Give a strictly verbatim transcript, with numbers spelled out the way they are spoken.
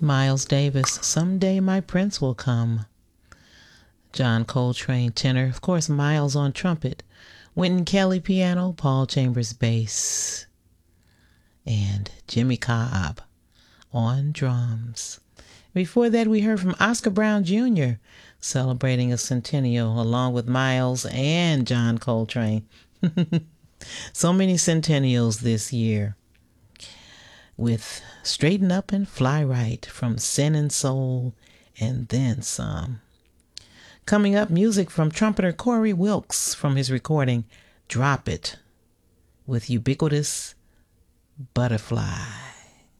Miles Davis, Someday My Prince Will Come. John Coltrane, tenor. Of course, Miles on trumpet. Wynton Kelly, piano. Paul Chambers, bass. And Jimmy Cobb on drums. Before that, we heard from Oscar Brown Junior celebrating a centennial along with Miles and John Coltrane. So many centennials this year. With Straighten Up and Fly Right from Sin and Soul and then some. Coming up, music from trumpeter Corey Wilkes from his recording Drop It with Ubiquitous Butterfly.